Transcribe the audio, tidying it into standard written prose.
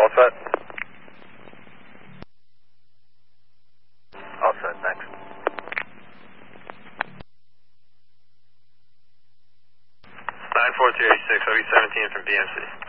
all set? All set, thanks. 94286, OE17 from BMC.